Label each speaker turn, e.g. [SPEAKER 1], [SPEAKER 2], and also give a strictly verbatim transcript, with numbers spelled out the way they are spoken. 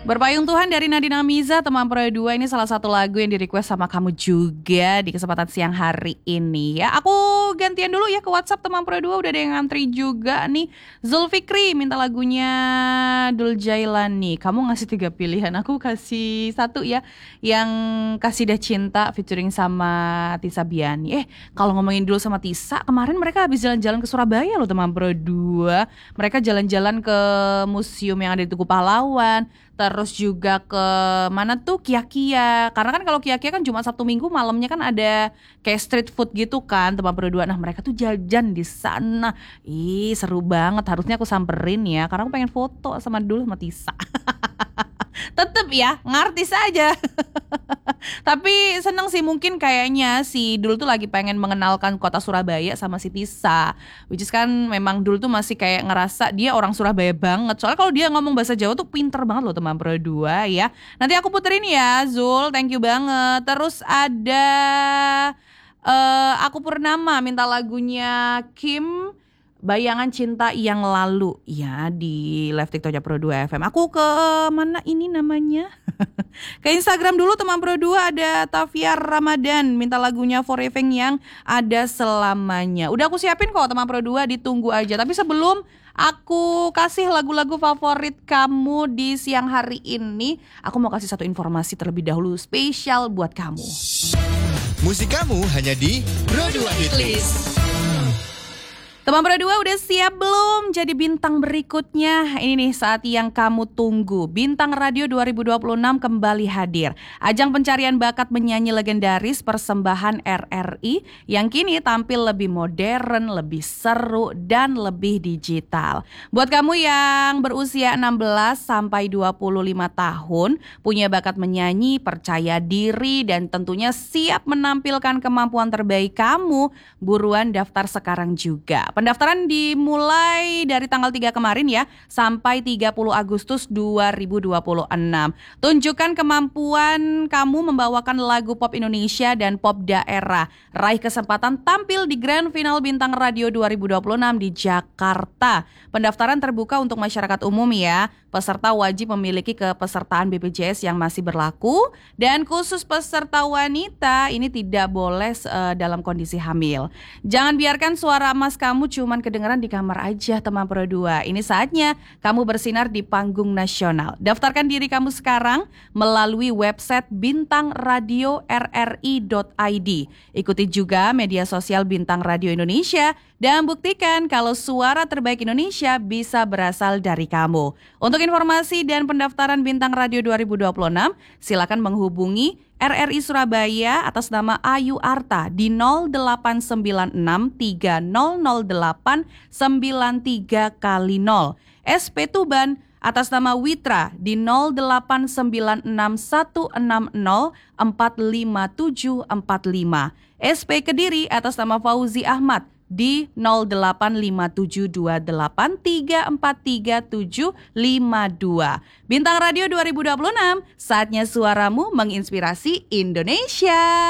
[SPEAKER 1] Berpayung Tuhan dari Nadine Amiza, teman Pro dua. Ini salah satu lagu yang di-request sama kamu juga di kesempatan siang hari ini ya. Aku gantian dulu ya ke WhatsApp teman Pro dua, udah ada yang ngantri juga nih. Zulfikri minta lagunya Dul Jailani. Kamu ngasih tiga pilihan, aku kasih satu ya. Yang Kasih Dah Cinta featuring sama Tisa Biani. Eh kalau ngomongin dulu sama Tisa, kemarin mereka habis jalan-jalan ke Surabaya loh teman Pro dua. Mereka jalan-jalan ke museum yang ada di Tugu Pahlawan. Terus juga ke mana tuh Kia-Kia. Karena kan kalau Kia-Kia kan cuma Sabtu Minggu malamnya kan ada kayak street food gitu kan teman Pro dua. Nah mereka tuh jajan di sana. Ih seru banget, harusnya aku samperin ya. Karena aku pengen foto sama Dul sama Tisa. Tetep ya ngartis aja. Tapi seneng sih, mungkin kayaknya si Dul tuh lagi pengen mengenalkan kota Surabaya sama si Tisa. Which is kan memang Dul tuh masih kayak ngerasa dia orang Surabaya banget. Soalnya kalau dia ngomong bahasa Jawa tuh pinter banget loh teman Pro dua ya. Nanti aku puterin ya Zul, thank you banget. Terus ada uh, Aku Purnama minta lagunya Kim, Bayangan Cinta Yang Lalu ya, di live TikToknya Pro dua F M. Aku ke mana ini namanya? Ke Instagram dulu teman Pro dua, ada Tafiar Ramadan minta lagunya Forever Yang Ada Selamanya. Udah aku siapin kok teman Pro dua, ditunggu aja. Tapi sebelum aku kasih lagu-lagu favorit kamu di siang hari ini, aku mau kasih satu informasi terlebih dahulu spesial buat kamu.
[SPEAKER 2] Musik kamu hanya di Pro dua Hitlist.
[SPEAKER 1] Teman Pro dua udah siap belum jadi bintang berikutnya? Ini nih saat yang kamu tunggu. Bintang Radio dua ribu dua puluh enam kembali hadir. Ajang pencarian bakat menyanyi legendaris persembahan R R I yang kini tampil lebih modern, lebih seru, dan lebih digital. Buat kamu yang berusia enam belas sampai dua puluh lima tahun, punya bakat menyanyi, percaya diri, dan tentunya siap menampilkan kemampuan terbaik kamu, buruan daftar sekarang juga. Pendaftaran dimulai dari tanggal tiga kemarin ya, sampai tiga puluh Agustus dua ribu dua puluh enam. Tunjukkan kemampuan kamu membawakan lagu pop Indonesia dan pop daerah. Raih kesempatan tampil di Grand Final Bintang Radio dua ribu dua puluh enam di Jakarta. Pendaftaran terbuka untuk masyarakat umum ya. Peserta wajib memiliki kepesertaan B P J S yang masih berlaku. Dan khusus peserta wanita ini tidak boleh uh, dalam kondisi hamil. Jangan biarkan suara emas kamu cuman kedengeran di kamar aja teman Pro dua. Ini saatnya kamu bersinar di panggung nasional. Daftarkan diri kamu sekarang melalui website bintang radio r r i dot i d. Ikuti juga media sosial Bintang Radio Indonesia dan buktikan kalau suara terbaik Indonesia bisa berasal dari kamu. Untuk informasi dan pendaftaran Bintang Radio dua ribu dua puluh enam, silakan menghubungi R R I Surabaya atas nama Ayu Arta di nol delapan sembilan enam tiga nol nol delapan sembilan tiga kali nol. S P Tuban atas nama Witra di nol delapan sembilan enam satu enam nol empat lima tujuh empat lima. S P Kediri atas nama Fauzi Ahmad di nol delapan lima tujuh dua delapan tiga empat tiga tujuh lima dua. Bintang Radio dua ribu dua puluh enam, saatnya suaramu menginspirasi Indonesia.